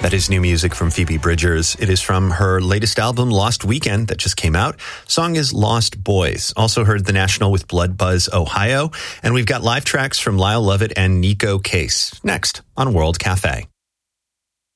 That is new music from Phoebe Bridgers. It is from her latest album, Lost Weekend, that just came out. Song is Lost Boys. Also heard The National with Blood Buzz, Ohio. And we've got live tracks from Lyle Lovett and Nico Case. Next on World Cafe.